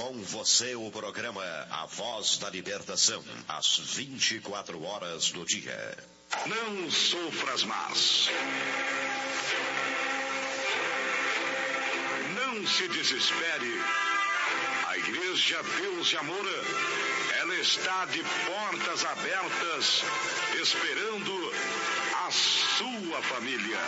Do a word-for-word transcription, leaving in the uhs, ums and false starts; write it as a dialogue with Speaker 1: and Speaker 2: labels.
Speaker 1: Com você o programa A Voz da Libertação, às vinte e quatro horas do dia.
Speaker 2: Não sofras mais. Não se desespere. A Igreja Deus de Amor, ela está de portas abertas, esperando a sua família.